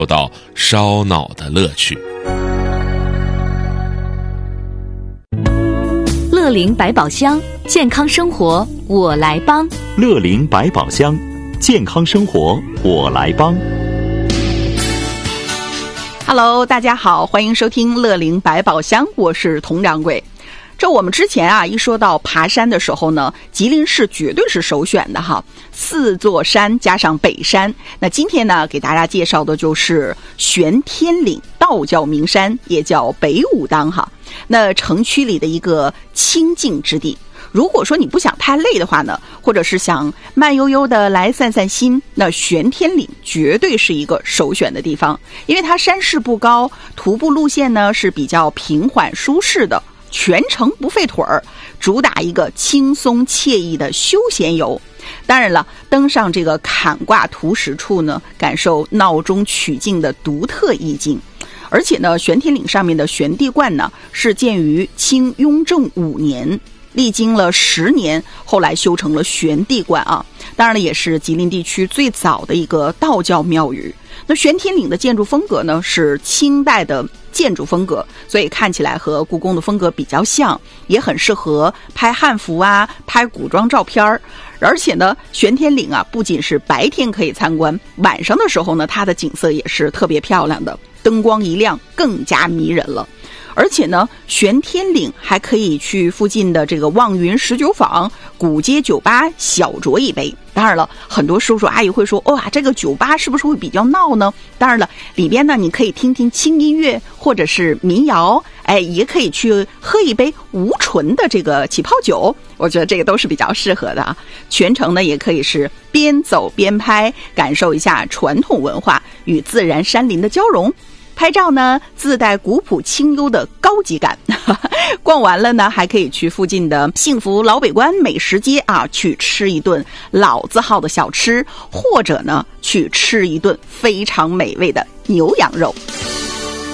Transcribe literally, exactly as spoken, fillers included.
受到烧脑的乐趣。 乐龄百宝箱，健康生活我来帮。 乐龄百宝箱，健康生活我来帮。 Hello， 大家好，欢迎收听乐龄百宝箱，我是佟掌柜。这我们之前啊，一说到爬山的时候呢，吉林市绝对是首选的哈，四座山加上北山。那今天呢，给大家介绍的就是玄天岭道教名山，也叫北武当哈。那城区里的一个清静之地。如果说你不想太累的话呢，或者是想慢悠悠的来散散心，那玄天岭绝对是一个首选的地方，因为它山势不高，徒步路线呢是比较平缓舒适的，全程不费腿儿，主打一个轻松惬意的休闲游。当然了，登上这个坎卦图石处呢，感受闹中取静的独特意境。而且呢，玄天岭上面的玄地观呢，是建于清雍正五年，历经了十年，后来修成了玄地观啊。当然了，也是吉林地区最早的一个道教庙宇。那玄天岭的建筑风格呢，是清代的建筑风格，所以看起来和故宫的风格比较像，也很适合拍汉服啊，拍古装照片儿。而且呢，玄天岭啊，不仅是白天可以参观，晚上的时候呢，它的景色也是特别漂亮的，灯光一亮，更加迷人了。而且呢，玄天岭还可以去附近的这个望云十九坊、古街酒吧小酌一杯。当然了，很多叔叔阿姨会说，哇、哦，这个酒吧是不是会比较闹呢？当然了，里边呢你可以听听轻音乐或者是民谣，哎，也可以去喝一杯无醇的这个起泡酒，我觉得这个都是比较适合的啊。全程呢也可以是边走边拍，感受一下传统文化与自然山林的交融。拍照呢自带古朴清幽的高级感，逛完了呢还可以去附近的幸福老北关美食街啊，去吃一顿老字号的小吃，或者呢去吃一顿非常美味的牛羊肉。